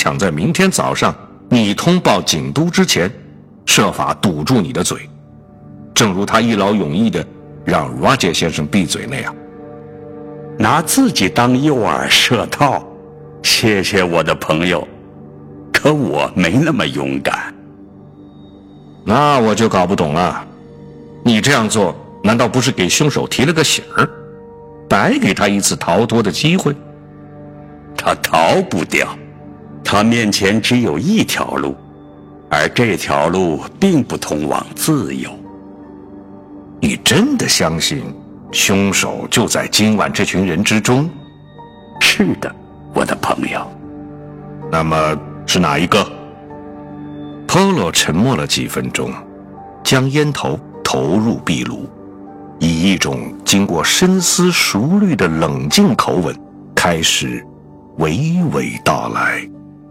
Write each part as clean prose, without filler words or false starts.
抢在明天早上你通报警督之前，设法堵住你的嘴，正如他一劳永逸地让 Roger 先生闭嘴那样。 拿自己当诱饵设套，谢谢我的朋友，可我没那么勇敢。 那我就搞不懂了，你这样做难道不是给凶手提了个醒儿，白给他一次逃脱的机会？ 他逃不掉，他面前只有一条路，而这条路并不通往自由。 你真的相信凶手就在今晚这群人之中？ 是的，我的朋友。 那么是哪一个？Polo 沉默了几分钟，将烟头投入壁炉，以一种经过深思熟虑的冷静口吻开始娓娓道来。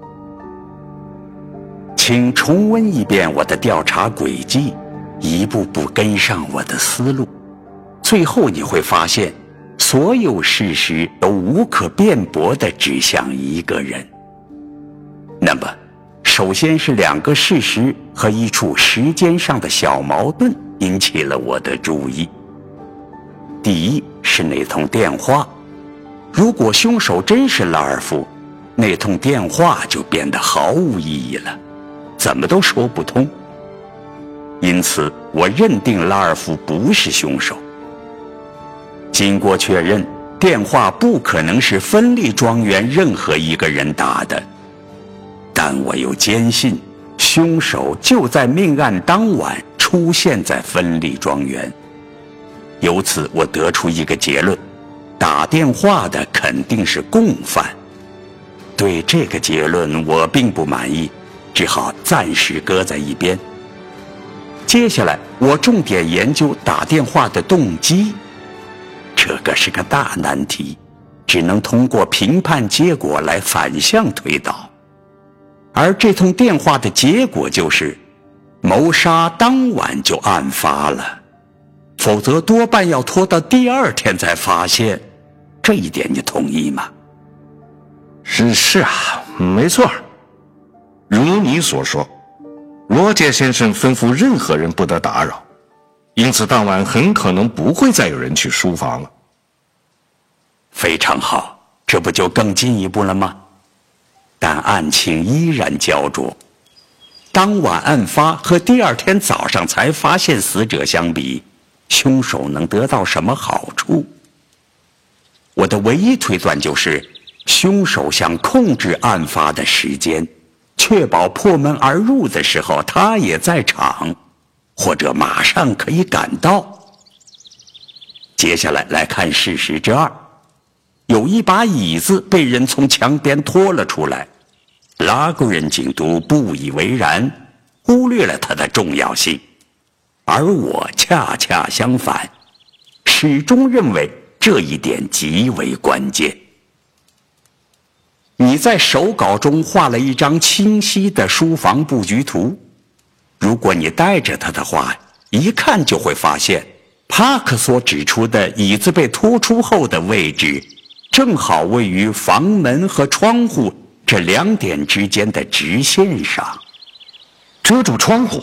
请重温一遍我的调查轨迹，一步步跟上我的思路，最后你会发现，所有事实都无可辩驳地指向一个人。那么首先是两个事实和一处时间上的小矛盾引起了我的注意。第一是那通电话，如果凶手真是拉尔夫，那通电话就变得毫无意义了，怎么都说不通。因此我认定拉尔夫不是凶手。经过确认，电话不可能是芬利庄园任何一个人打的，但我又坚信凶手就在命案当晚出现在芬利庄园。由此我得出一个结论，打电话的肯定是共犯。对这个结论我并不满意，只好暂时搁在一边。接下来我重点研究打电话的动机，这个是个大难题，只能通过评判结果来反向推导。而这通电话的结果就是谋杀当晚就案发了，否则多半要拖到第二天才发现。这一点你同意吗？ 是啊，没错。如你所说，罗杰先生吩咐任何人不得打扰，因此当晚很可能不会再有人去书房了。 非常好，这不就更进一步了吗？但案情依然焦灼。当晚案发和第二天早上才发现死者相比，凶手能得到什么好处？我的唯一推断就是，凶手想控制案发的时间，确保破门而入的时候他也在场，或者马上可以赶到。接下来来看事实之二，有一把椅子被人从墙边拖了出来，拉古人警督不以为然，忽略了它的重要性，而我恰恰相反，始终认为这一点极为关键。你在手稿中画了一张清晰的书房布局图，如果你带着它的话，一看就会发现帕克所指出的椅子被拖出后的位置正好位于房门和窗户这两点之间的直线上。 遮住窗户？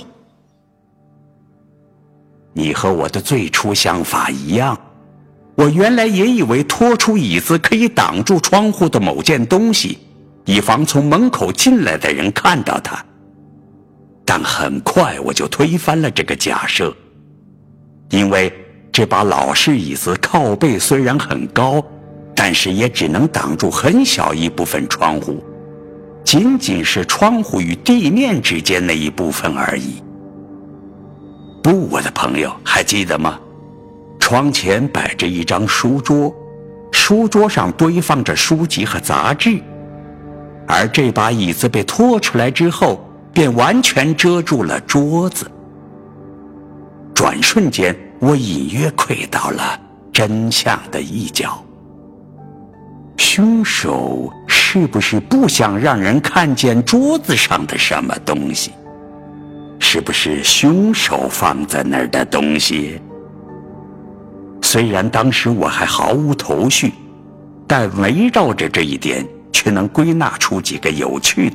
你和我的最初想法一样，我原来也以为拖出椅子可以挡住窗户的某件东西，以防从门口进来的人看到它。但很快我就推翻了这个假设，因为这把老式椅子靠背虽然很高，但是也只能挡住很小一部分窗户，仅仅是窗户与地面之间那一部分而已。不，我的朋友，还记得吗？窗前摆着一张书桌，书桌上堆放着书籍和杂志，而这把椅子被拖出来之后，便完全遮住了桌子。转瞬间，我隐约窥到了真相的一角。凶手是不是不想让人看见桌子上的什么东西？是不是凶手放在那儿的东西？虽然当时我还毫无头绪，但围绕着这一点却能归纳出几个有趣的